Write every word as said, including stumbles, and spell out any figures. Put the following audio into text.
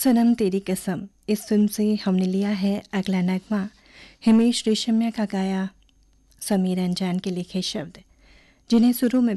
सनम तेरी कसम इस फिल्म से हमने लिया है अगला नगमा। हिमेश रेशमिया का गाया, समीर अंजान के लिखे शब्द, जिन्हें शुरू में